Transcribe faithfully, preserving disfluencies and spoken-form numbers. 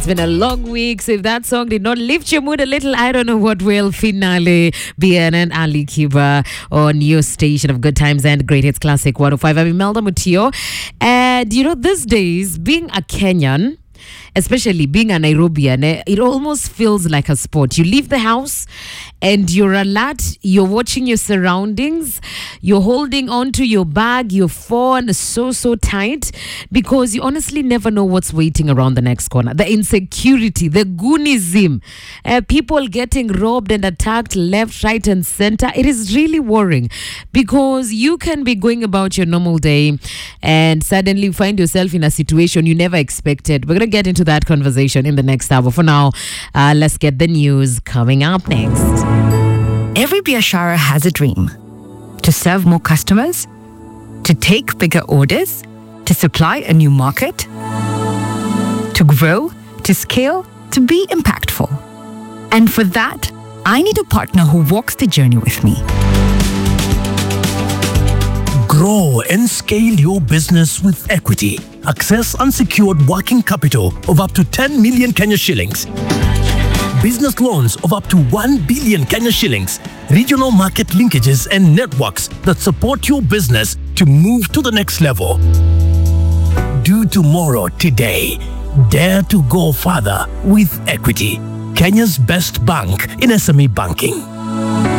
It's been a long week, so if that song did not lift your mood a little, I don't know what will. Finale, B N and Ali Kiba on your station of good times and great hits classic one oh five. I'm Imelda Mutio. And you know, these days, being a Kenyan, especially being a Nairobian, eh, it almost feels like a sport. You leave the house and you're alert, you're watching your surroundings, you're holding on to your bag, your phone so, so tight because you honestly never know what's waiting around the next corner. The insecurity, the goonism, uh, people getting robbed and attacked left, right, and center. It is really worrying because you can be going about your normal day and suddenly find yourself in a situation you never expected. We're going to get into that conversation in the next hour. For now, uh, let's get the news coming up next. Every Biashara has a dream: to serve more customers, to take bigger orders, to supply a new market, to grow, to scale, to be impactful. And for that, I need a partner who walks the journey with me. Grow and scale your business with equity. Access unsecured working capital of up to ten million Kenya shillings. Business loans of up to one billion Kenya shillings. Regional market linkages and networks that support your business to move to the next level. Do tomorrow today. Dare to go further with equity. Kenya's best bank in S M E banking.